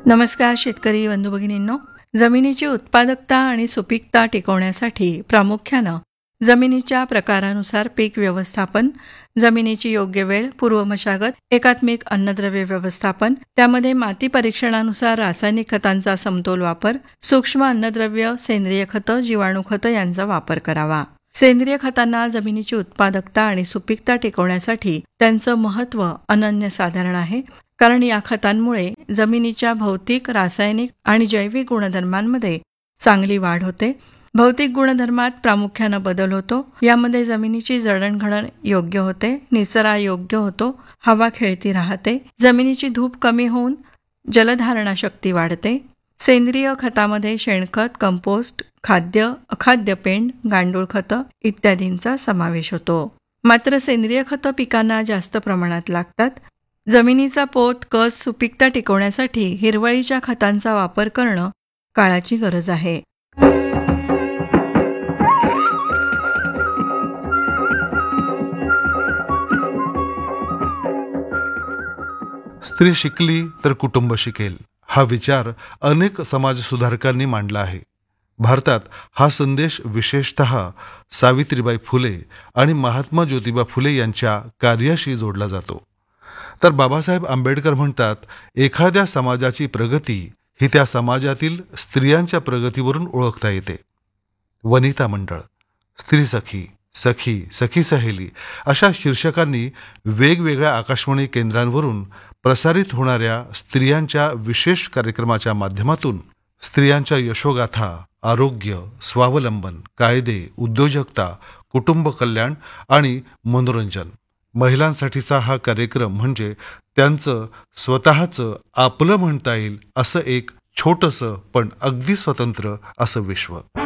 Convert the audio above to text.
नमस्कार शेतकरी बंधू भगिनींनो. जमिनीची उत्पादकता आणि सुपीकता टिकवण्यासाठी प्रामुख्यानं जमिनीच्या प्रकारानुसार पीक व्यवस्थापन, जमिनीची योग्य वेळ, पूर्वमशागत, एकात्मिक अन्नद्रव्य व्यवस्थापन, त्यामध्ये माती परीक्षणानुसार रासायनिक खतांचा समतोल वापर, सूक्ष्म अन्नद्रव्य, सेंद्रिय खतं, जीवाणू खतं यांचा वापर करावा. सेंद्रिय खतांना जमिनीची उत्पादकता आणि सुपीकता टिकवण्यासाठी त्यांचं महत्त्व अनन्यसाधारण आहे. कारण या खतांमुळे जमिनीच्या भौतिक, रासायनिक आणि जैविक गुणधर्मांमध्ये चांगली वाढ होते. भौतिक गुणधर्मात प्रामुख्यानं बदल होतो. यामध्ये जमिनीची जडणघडण योग्य होते, निचरा योग्य होतो, हवा खेळती राहते, जमिनीची धूप कमी होऊन जलधारणा शक्ती वाढते. सेंद्रिय खतामध्ये शेणखत, कंपोस्ट, खाद्य, अखाद्य पेंड, गांडूळ खतं इत्यादींचा समावेश होतो. मात्र सेंद्रिय खतं पिकांना जास्त प्रमाणात लागतात. जमिनीचा पोत, कस, सुपीकता टिकवण्यासाठी हिरवळीच्या खतांचा वापर करणं काळाची गरज आहे. स्त्री शिकली तर कुटुंब शिकेल हा विचार अनेक समाजसुधारकांनी मांडला आहे. भारतात हा संदेश विशेषतः सावित्रीबाई फुले आणि महात्मा ज्योतिबा फुले यांच्या कार्याशी जोडला जातो. तर बाबासाहेब आंबेडकर म्हणतात, एखाद्या समाजाची प्रगती ही त्या समाजातील स्त्रियांच्या प्रगतीवरून ओळखता येते. वनिता मंडळ, स्त्री सखी, सखी, सखी सहेली अशा शीर्षकांनी वेगवेगळ्या आकाशवाणी केंद्रांवरून प्रसारित होणाऱ्या स्त्रियांच्या विशेष कार्यक्रमाच्या माध्यमातून स्त्रियांच्या यशोगाथा, आरोग्य, स्वावलंबन, कायदे, उद्योजकता, कुटुंब कल्याण आणि मनोरंजन, महिलांसाठीचा हा कार्यक्रम म्हणजे त्यांचं स्वतःचं आपलं म्हणता येईल असं एक छोटंसं पण अगदी स्वतंत्र असं विश्व.